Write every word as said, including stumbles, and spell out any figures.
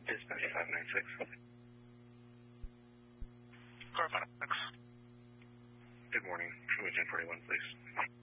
Dispatch five nine six. Car five nine six. Good morning. Show me ten forty-one, please.